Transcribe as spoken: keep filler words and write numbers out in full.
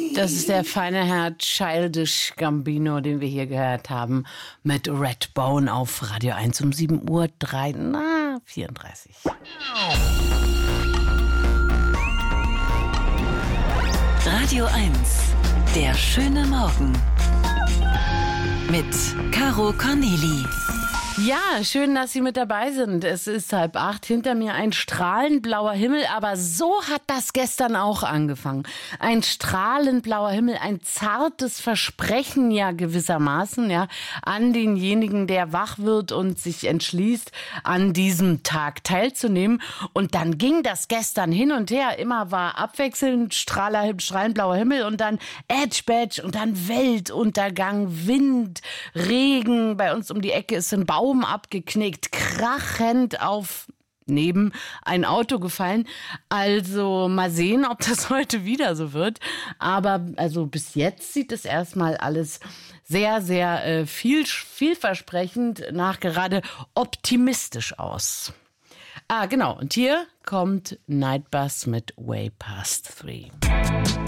Das ist der feine Herr Childish Gambino, den wir hier gehört haben, mit Redbone auf Radio eins um sieben Uhr drei, na, vierunddreißig. Radio eins, der schöne Morgen mit Caro Corneli. Ja, schön, dass Sie mit dabei sind. Es ist halb acht, hinter mir ein strahlend blauer Himmel, aber so hat das gestern auch angefangen. Ein strahlend blauer Himmel, ein zartes Versprechen ja gewissermaßen, ja, an denjenigen, der wach wird und sich entschließt, an diesem Tag teilzunehmen. Und dann ging das gestern hin und her. Immer war abwechselnd strahler, strahlend blauer Himmel und dann Edge Badge und dann Weltuntergang, Wind, Regen. Bei uns um die Ecke ist ein Baum abgeknickt, krachend auf neben ein Auto gefallen. Also mal sehen, ob das heute wieder so wird. Aber also bis jetzt sieht es erstmal alles sehr, sehr äh, viel, vielversprechend, nachgerade optimistisch aus. Ah, genau. Und hier kommt Nightbus mit Way Past Three.